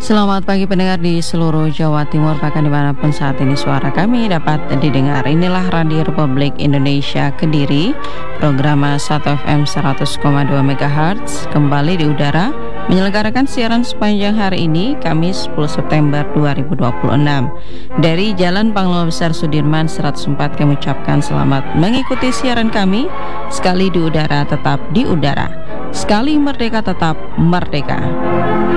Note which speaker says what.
Speaker 1: Selamat pagi pendengar di seluruh Jawa Timur, bahkan dimanapun saat ini suara kami dapat didengar. Inilah Radio Republik Indonesia Kediri, program 1FM 100,2 MHz kembali di udara, menyelenggarakan siaran sepanjang hari ini, Kamis 10 September 2026. Dari Jalan Panglima Besar Sudirman 104 kami ucapkan selamat mengikuti siaran kami. Sekali di udara tetap di udara, sekali merdeka tetap merdeka.